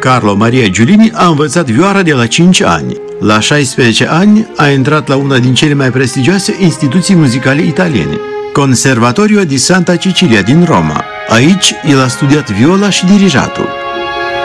Carlo Maria Giulini a învățat vioara de la 5 ani. La 16 ani a intrat la una din cele mai prestigioase instituții muzicale italiene, Conservatorio di Santa Cecilia din Roma. Aici el a studiat viola și dirijatul.